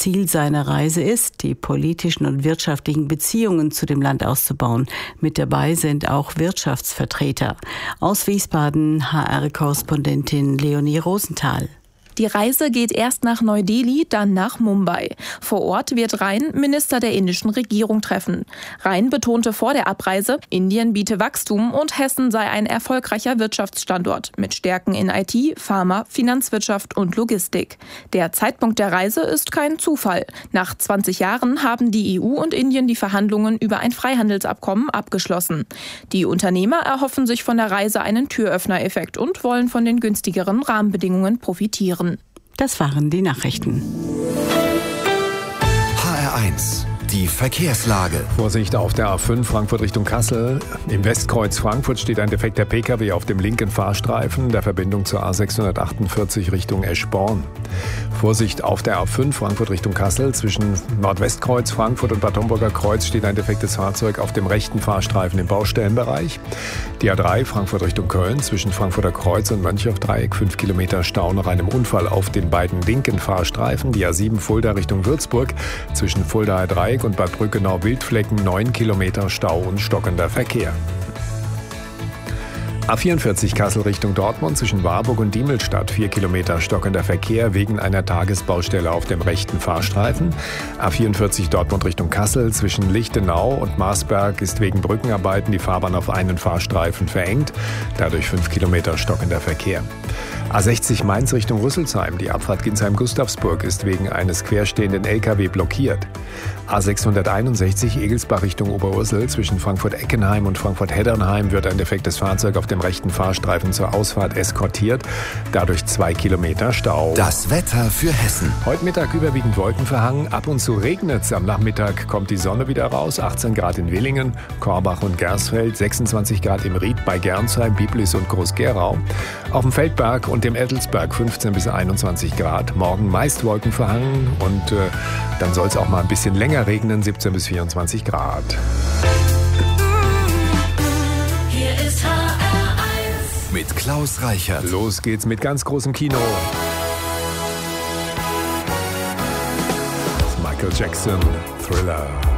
Ziel seiner Reise ist, die politischen und wirtschaftlichen Beziehungen zu dem Land auszubauen. Mit dabei sind auch Wirtschaftsvertreter. Aus Wiesbaden HR-Korrespondentin Leonie Rosenthal. Die Reise geht erst nach Neu-Delhi, dann nach Mumbai. Vor Ort wird Rain Minister der indischen Regierung treffen. Rain betonte vor der Abreise, Indien biete Wachstum und Hessen sei ein erfolgreicher Wirtschaftsstandort mit Stärken in IT, Pharma, Finanzwirtschaft und Logistik. Der Zeitpunkt der Reise ist kein Zufall. Nach 20 Jahren haben die EU und Indien die Verhandlungen über ein Freihandelsabkommen abgeschlossen. Die Unternehmer erhoffen sich von der Reise einen Türöffner-Effekt und wollen von den günstigeren Rahmenbedingungen profitieren. Das waren die Nachrichten. HR1, die Verkehrslage. Vorsicht auf der A5 Frankfurt Richtung Kassel. Im Westkreuz Frankfurt steht ein defekter Pkw auf dem linken Fahrstreifen der Verbindung zur A648 Richtung Eschborn. Vorsicht auf der A5 Frankfurt Richtung Kassel. Zwischen Nordwestkreuz Frankfurt und Bad Homburger Kreuz steht ein defektes Fahrzeug auf dem rechten Fahrstreifen im Baustellenbereich. Die A3 Frankfurt Richtung Köln. Zwischen Frankfurter Kreuz und Mönchhofdreieck 5 Kilometer Stau nach einem Unfall auf den beiden linken Fahrstreifen. Die A7 Fulda Richtung Würzburg. Zwischen Fuldaer Dreieck und Bad Brückenau Wildflecken 9 Kilometer Stau und stockender Verkehr. A44 Kassel Richtung Dortmund zwischen Warburg und Diemelstadt 4 Kilometer stockender Verkehr wegen einer Tagesbaustelle auf dem rechten Fahrstreifen. A44 Dortmund Richtung Kassel zwischen Lichtenau und Marsberg ist wegen Brückenarbeiten die Fahrbahn auf einen Fahrstreifen verengt, dadurch 5 Kilometer stockender Verkehr. A60 Mainz Richtung Rüsselsheim, die Abfahrt Ginsheim-Gustavsburg ist wegen eines querstehenden LKW blockiert. A661 Egelsbach Richtung Oberursel zwischen Frankfurt-Eckenheim und Frankfurt-Heddernheim wird ein defektes Fahrzeug auf dem rechten Fahrstreifen zur Ausfahrt eskortiert, dadurch 2 Kilometer Stau. Das Wetter für Hessen. Heute Mittag überwiegend wolkenverhangen, ab und zu regnet es. Am Nachmittag kommt die Sonne wieder raus, 18 Grad in Willingen, Korbach und Gersfeld, 26 Grad im Ried bei Gernsheim, Biblis und Groß-Gerau. Auf dem Feldberg und dem Ettelsberg 15 bis 21 Grad. Morgen meist wolkenverhangen und dann soll es auch mal ein bisschen länger regnen, 17 bis 24 Grad. Hier ist HR1 mit Klaus Reichert. Los geht's mit ganz großem Kino. Michael Jackson, Thriller.